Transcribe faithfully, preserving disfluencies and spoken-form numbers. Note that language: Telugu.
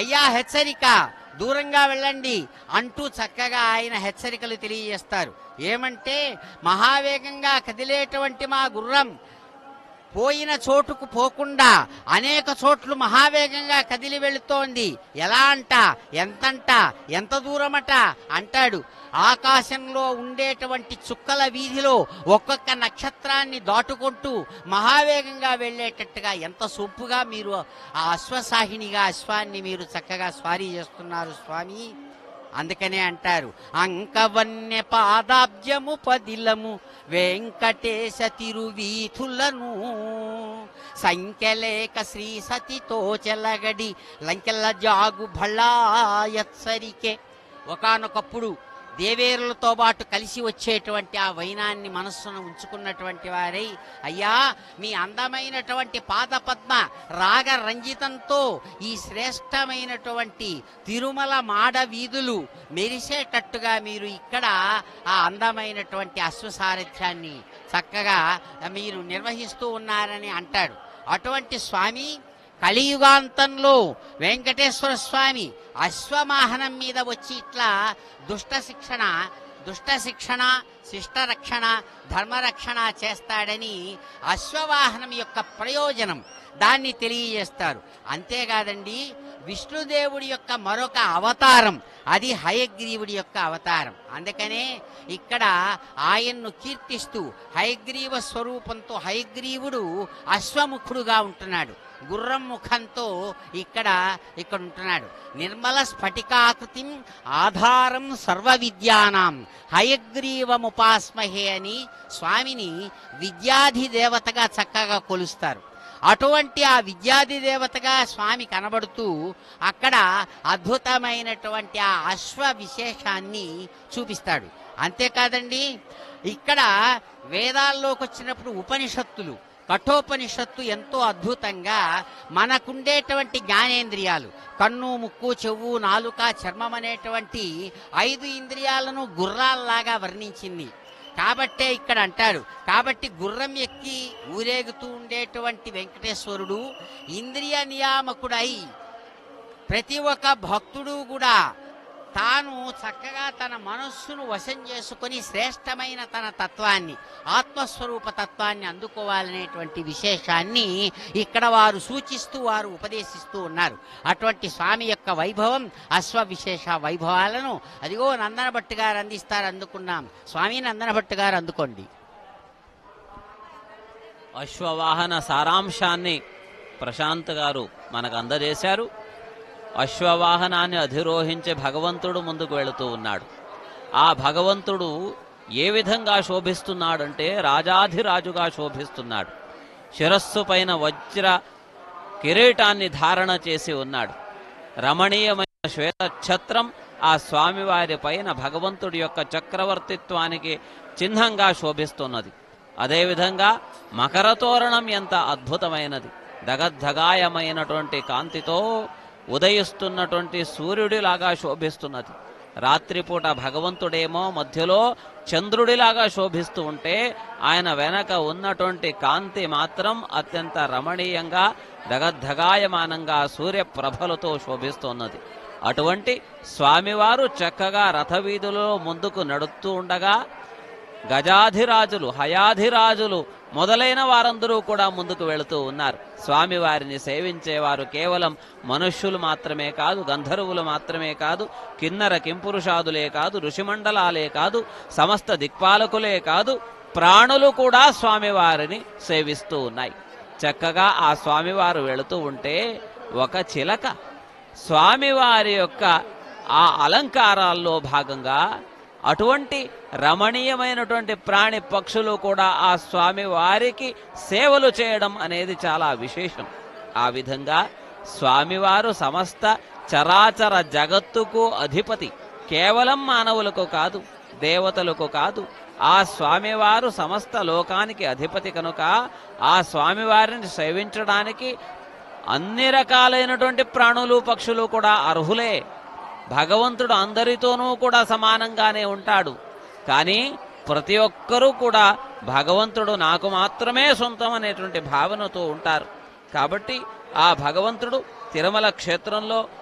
అయ్యా హెచ్చరిక, దూరంగా వెళ్ళండి అంటూ చక్కగా ఆయన హెచ్చరికలు తెలియజేస్తారు. ఏమంటే, మహావేగంగా కదిలేటువంటి మా గుర్రం పోయిన చోటుకు పోకుండా అనేక చోట్లు మహావేగంగా కదిలి వెళుతోంది. ఎలా అంట, ఎంతంట, ఎంత దూరమట అంటాడు. ఆకాశంలో ఉండేటువంటి చుక్కల వీధిలో ఒక్కొక్క నక్షత్రాన్ని దాటుకుంటూ మహావేగంగా వెళ్ళేటట్టుగా ఎంత సొంపుగా మీరు ఆ అశ్వసాహినిగా అశ్వాన్ని మీరు చక్కగా స్వారీ చేస్తున్నారు స్వామి. అందుకనే అంటారు, అంకవన్య పాదాబ్జము పదిలము వెంకటేశ తిరువీధులను సంఖ్యలేక శ్రీ సతితో చెలగడి లంకెల జాగు భళాయత్సరికే. ఒకానొకప్పుడు దేవేరులతో పాటు కలిసి వచ్చేటువంటి ఆ వైనాన్ని మనస్సును ఉంచుకున్నటువంటి వారై, అయ్యా మీ అందమైనటువంటి పాదపద్మ రాగ రంజితంతో ఈ శ్రేష్టమైనటువంటి తిరుమల మాడ వీధులు మెరిసేటట్టుగా మీరు ఇక్కడ ఆ అందమైనటువంటి అశ్వసారథ్యాన్ని చక్కగా మీరు నిర్వహిస్తూ ఉన్నారని అంటాడు. అటువంటి స్వామి కలియుగాంతంలో వెంకటేశ్వర స్వామి అశ్వవాహనం మీద వచ్చి ఇట్లా దుష్ట శిక్షణ దుష్ట శిక్షణ శిష్టరక్షణ ధర్మరక్షణ చేస్తాడని అశ్వవాహనం యొక్క ప్రయోజనం దాన్ని తెలియజేస్తారు. అంతేకాదండి, విష్ణుదేవుడి యొక్క మరొక అవతారం అది హయగ్రీవుడి యొక్క అవతారం. అందుకనే ఇక్కడ ఆయన్ను కీర్తిస్తూ హయగ్రీవ స్వరూపంతో హయగ్రీవుడు అశ్వముఖుడుగా ఉంటున్నాడు, గుర్రం ముఖంతో ఇక్కడ ఇక్కడ ఉంటున్నాడు. నిర్మల స్ఫటికాకృతిం ఆధారం సర్వ విద్యానాం హయగ్రీవముపాస్మహే అని స్వామిని విద్యాధి దేవతగా చక్కగా కొలుస్తారు. అటువంటి ఆ విద్యాధి దేవతగా స్వామి కనబడుతూ అక్కడ అద్భుతమైనటువంటి ఆ అశ్వ విశేషాన్ని చూపిస్తాడు. అంతేకాదండి, ఇక్కడ వేదాల్లోకి వచ్చినప్పుడు ఉపనిషత్తులు కఠోపనిషత్తు ఎంతో అద్భుతంగా మనకుండేటువంటి జ్ఞానేంద్రియాలు కన్ను, ముక్కు, చెవు, నాలుక, చర్మం అనేటువంటి ఐదు ఇంద్రియాలను గుర్రాల్లాగా వర్ణించింది. కాబట్టే ఇక్కడ అంటాడు, కాబట్టి గుర్రం ఎక్కి ఊరేగుతూ ఉండేటువంటి వెంకటేశ్వరుడు ఇంద్రియ నియామకుడై ప్రతి ఒక్క భక్తుడు కూడా తాను చక్కగా తన మనస్సును వశం చేసుకొని శ్రేష్టమైన తన తత్వాన్ని ఆత్మస్వరూప తత్వాన్ని అందుకోవాలనేటువంటి విశేషాన్ని ఇక్కడ వారు సూచిస్తూ వారు ఉపదేశిస్తూ ఉన్నారు. అటువంటి స్వామి యొక్క వైభవం అశ్వ విశేష వైభవాలను అదిగో నందనభట్టు గారు అందిస్తారు. అందుకున్నాం స్వామి, నందనభట్టు గారు అందుకోండి. అశ్వవాహన సారాంశాన్ని ప్రశాంత్ గారు మనకు అందజేశారు. అశ్వవాహనాన్ని అధిరోహించే భగవంతుడు ముందుకు వెళుతూ ఉన్నాడు. ఆ భగవంతుడు ఏ విధంగా శోభిస్తున్నాడంటే రాజాధిరాజుగా శోభిస్తున్నాడు. శిరస్సు పైన వజ్ర కిరీటాన్ని ధారణ చేసి ఉన్నాడు. రమణీయమైన శ్వేత ఛత్రం ఆ స్వామివారి పైన భగవంతుడి యొక్క చక్రవర్తిత్వానికి చిహ్నంగా శోభిస్తున్నది. అదేవిధంగా మకర తోరణం ఎంత అద్భుతమైనది, దగద్ధగాయమైనటువంటి కాంతితో ఉదయిస్తున్నటువంటి సూర్యుడిలాగా శోభిస్తున్నది. రాత్రిపూట భగవంతుడేమో మధ్యలో చంద్రుడిలాగా శోభిస్తూ ఉంటే ఆయన వెనక ఉన్నటువంటి కాంతి మాత్రం అత్యంత రమణీయంగా దగద్ధగాయమానంగా సూర్యప్రభలతో శోభిస్తున్నది. అటువంటి స్వామివారు చక్కగా రథవీధులలో ముందుకు నడుస్తూ ఉండగా గజాధిరాజులు, హయాధిరాజులు మొదలైన వారందరూ కూడా ముందుకు వెళుతూ ఉన్నారు. స్వామివారిని సేవించేవారు కేవలం మనుష్యులు మాత్రమే కాదు, గంధర్వులు మాత్రమే కాదు, కిన్నర కింపురుషాదులే కాదు, ఋషిమండలాలే కాదు, సమస్త దిక్పాలకులే కాదు, ప్రాణులు కూడా స్వామివారిని సేవిస్తూ ఉన్నాయి. చక్కగా ఆ స్వామివారు వెళుతూ ఉంటే ఒక చిలక స్వామివారి యొక్క ఆ అలంకారాల్లో భాగంగా అటువంటి రమణీయమైనటువంటి ప్రాణి పక్షులు కూడా ఆ స్వామి వారికి సేవలు చేయడం అనేది చాలా విశేషం. ఆ విధంగా స్వామివారు సమస్త చరాచర జగత్తుకు అధిపతి, కేవలం మానవులకు కాదు, దేవతలకు కాదు. ఆ స్వామివారు సమస్త లోకానికి అధిపతి కనుక ఆ స్వామివారిని సేవించడానికి అన్ని రకాలైనటువంటి ప్రాణులు పక్షులు కూడా అర్హులే. భగవంతుడు అందరితోనూ కూడా సమానంగానే ఉంటాడు. కానీ ప్రతి ఒక్కరూ కూడా భగవంతుడు నాకు మాత్రమే సొంతం అనేటువంటి భావనతో ఉంటారు. కాబట్టి ఆ భగవంతుడు తిరుమల క్షేత్రంలో